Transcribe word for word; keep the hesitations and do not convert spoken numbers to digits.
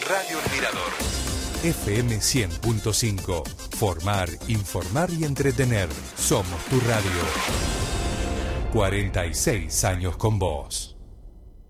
Radio El Mirador. F M cien punto cinco. Formar, informar y entretener. Somos tu radio. cuarenta y seis años con vos.